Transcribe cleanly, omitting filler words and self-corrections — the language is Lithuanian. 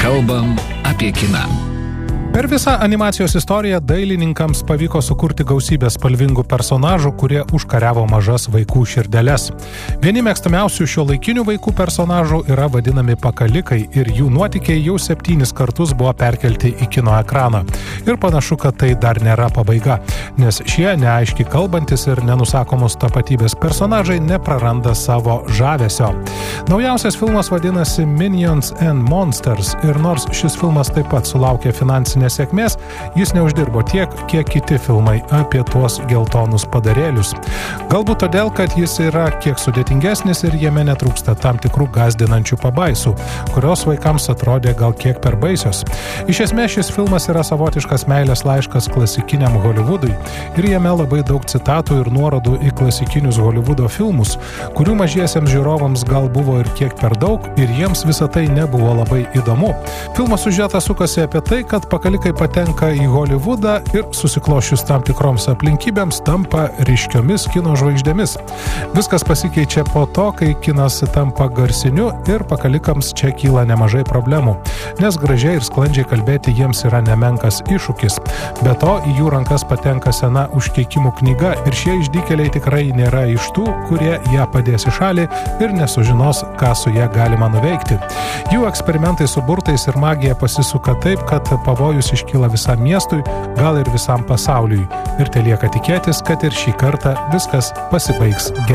Kalbam apie kiną. Per visą animacijos istoriją dailininkams pavyko sukurti gausybę spalvingų personažų, kurie užkariavo mažas vaikų širdeles. Vieni mėgstamiausių šiuolaikinių vaikų personažų yra vadinami pakalikai ir jų nuotykiai jau 7 kartus buvo perkelti į kino ekraną. Ir panašu, kad tai dar nėra pabaiga, nes šie neaiškiai kalbantis ir nenusakomos tapatybės personažai nepraranda savo žavesio. Naujausias filmas vadinasi Minions and Monsters ir nors šis filmas taip pat sulaukė finansinės sėkmės, jis neuždirbo tiek, kiek kiti filmai apie tuos geltonus padarėlius. Galbūt todėl, kad jis yra kiek sudėtingesnis ir jame netrūksta tam tikrų gąsdinančių pabaisų, kurios vaikams atrodė gal kiek per baisios. Iš esmės šis filmas yra savotiškas meilės laiškas klasikiniam Hollywoodui ir jame labai daug citatų ir nuorodų į klasikinius Hollywoodo filmus, kurių mažiesiems žiūrovams gal buvo ir kiek per daug ir jiems visą tai nebuvo labai įdomu. Filmo siužetas sukasi apie tai, kad pakalikai patenka į Hollywoodą ir susiklošius tam tikroms aplinkybėms tampa ryškiomis kino žvaigždėmis. Viskas pasikeičia po to, kai kinas tampa garsiniu ir pakalikams čia kyla nemažai problemų, nes gražiai ir sklandžiai kalbėti jiems yra nemenkas iššūkis. Be to, į jų rankas patenka sena užkeikimų knyga ir šie išdykėliai tikrai nėra iš tų, kurie ją padės į šalį ir nesužinos, ką su ją galima nuveikti. Jų eksperimentai su burtais ir magija pasisuka taip, kad pavojus iškyla visam miestui, gal ir visam pasauliui. Ir telieka tikėtis, kad ir šį kartą viskas pasibaigs gerai.